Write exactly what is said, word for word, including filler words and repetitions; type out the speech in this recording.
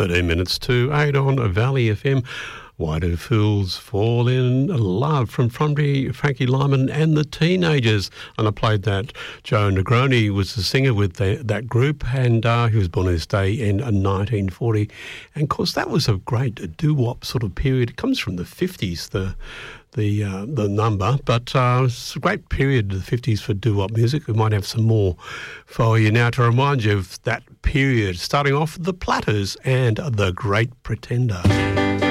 thirteen minutes to eight on Valley F M. Why Do Fools Fall in Love from Frankie, Frankie Lyman and the Teenagers. And I played that. Joe Negroni was the singer with the, that group, and uh, he was born on this day in nineteen forty. And, of course, that was a great doo-wop sort of period. It comes from the fifties, the the uh, the number, but uh, it's a great period, the fifties, for doo-wop music. We might have some more for you now to remind you of that period, starting off with the Platters and The Great Pretender.